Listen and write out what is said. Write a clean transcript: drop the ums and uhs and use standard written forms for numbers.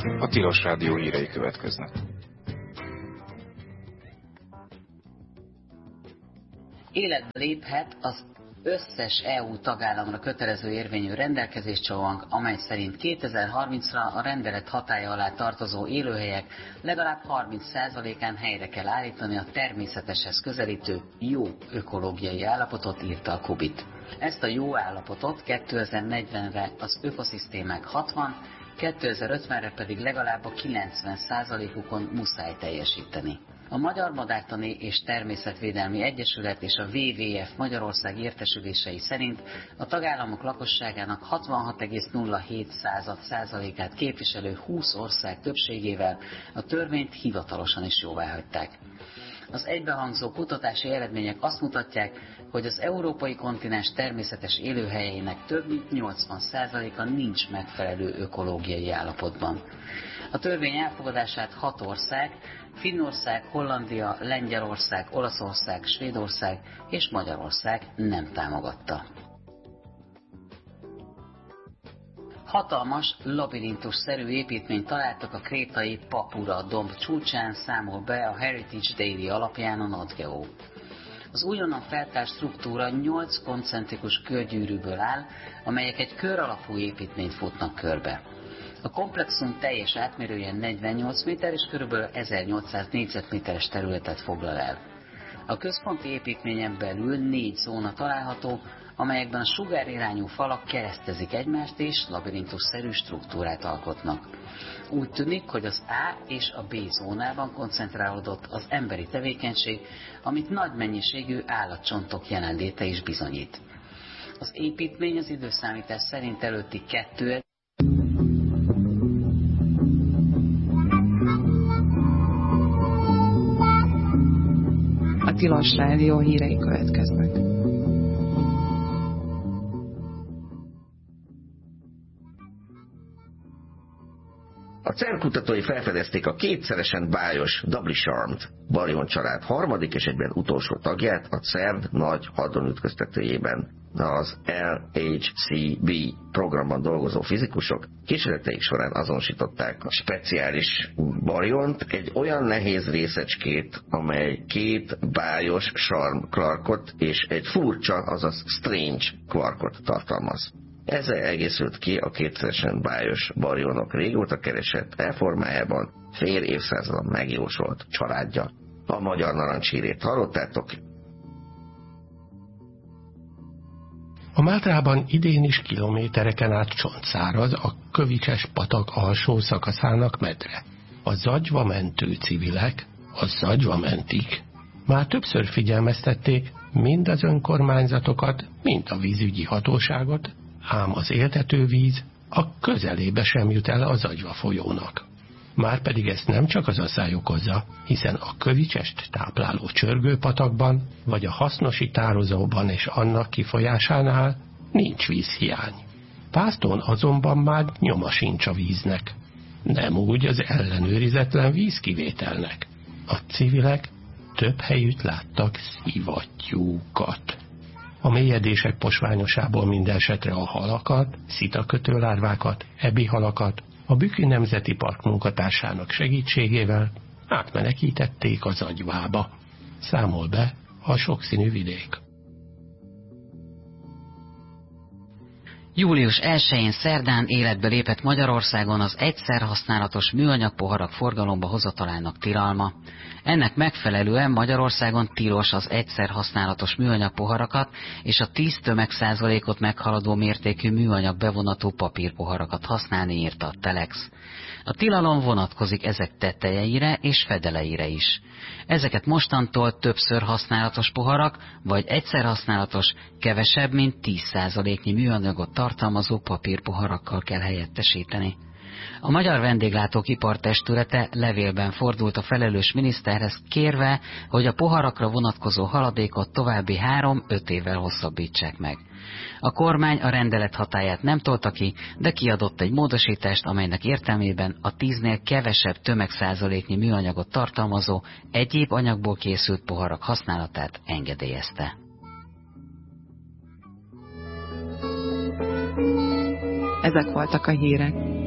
A Tilos Rádió hírei következnek. Életbe léphet az összes EU tagállamra kötelező érvényű rendelkezéscsomag, amely szerint 2030-ra a rendelet hatálya alá tartozó élőhelyek legalább 30%-án helyre kell állítani a természeteshez közelítő jó ökológiai állapotot, írta a Kubit. Ezt a jó állapotot 2040-re az ökoszisztémák 2050-re pedig legalább a 90%-ukon muszáj teljesíteni. A Magyar Madártani és Természetvédelmi Egyesület és a WWF Magyarország értesülései szerint a tagállamok lakosságának 66,07%-át képviselő 20 ország többségével a törvényt hivatalosan is jóváhagyták. Az egybehangzó kutatási eredmények azt mutatják, hogy az európai kontinens természetes élőhelyeinek több mint 80%-a nincs megfelelő ökológiai állapotban. A törvény elfogadását 6 ország, Finnország, Hollandia, Lengyelország, Olaszország, Svédország és Magyarország nem támogatta. Hatalmas, labirintusszerű építményt találtak a krétai Papura domb csúcsán, számol be a Heritage Daily alapján a NotGeo. Az újonnan feltárt struktúra 8 koncentrikus körgyűrűből áll, amelyek egy kör alapú építményt futnak körbe. A komplexum teljes átmérője 48 méter és kb. 1800 négyzetméteres területet foglal el. A központi építményen belül 4 zóna található, amelyekben a sugárirányú falak keresztezik egymást és labirintusszerű struktúrát alkotnak. Úgy tűnik, hogy az A és a B zónában koncentrálódott az emberi tevékenység, amit nagy mennyiségű állatcsontok jelenléte is bizonyít. Az építmény az időszámítás szerint előtti 2000 A Tilos Rádió hírei következnek. A CERN kutatói felfedezték a kétszeresen bájos Doubly Charmed baryon család harmadik és egyben utolsó tagját a CERN nagy hadronütköztetőjében. Az LHCb programban dolgozó fizikusok kísérleteik során azonosították a speciális baryont, egy olyan nehéz részecskét, amely 2 bájos Charm kvarkot és egy furcsa, azaz strange kvarkot tartalmaz. Ezzel egészült ki a kétszeresen bájos barionok régóta keresett elformájában fél évszázadon megjósolt családja. A magyar narancshírét hallottátok. A Mátrában idén is kilométereken át csontszáraz a Kövicses patak alsó szakaszának medre. A zagyva mentő civilek, a zagyva mentik már többször figyelmeztették mind az önkormányzatokat, mind a vízügyi hatóságot, ám az éltetővíz a közelébe sem jut el a Zagyva folyónak. Márpedig ezt nem csak az asszály okozza, hiszen a Kövicsest tápláló Csörgőpatakban, vagy a hasznosi tározóban és annak kifolyásánál nincs vízhiány. Pásztón azonban már nyoma sincs a víznek. Nem úgy az ellenőrizetlen vízkivételnek. A civilek több helyütt láttak szivattyúkat. A mélyedések posványosából mindenesetre a halakat, szitakötőlárvákat, ebihalakat a Bükki Nemzeti Park munkatársának segítségével átmenekítették a Zagyvába. Számol be a sokszínű vidék. Július 1-én szerdán életbe lépett Magyarországon az egyszer használatos műanyag poharak forgalomba hozatalának tilalma. Ennek megfelelően Magyarországon tilos az egyszer használatos műanyag poharakat és a 10 tömegszázalékot meghaladó mértékű műanyag bevonatú papírpoharakat használni, írta a Telex. A tilalom vonatkozik ezek tetejeire és fedeleire is. Ezeket mostantól többször használatos poharak, vagy egyszer használatos, kevesebb, mint 10%-nyi műanyagot tartalmazó papírpoharakkal kell helyettesíteni. A Magyar Vendéglátók Ipartestülete levélben fordult a felelős miniszterhez kérve, hogy a poharakra vonatkozó haladékot további 3-5 évvel hosszabbítsák meg. A kormány a rendelet hatályát nem tolta ki, de kiadott egy módosítást, amelynek értelmében a 10-nél kevesebb tömegszázaléknyi műanyagot tartalmazó egyéb anyagból készült poharak használatát engedélyezte. Ezek voltak a hírek.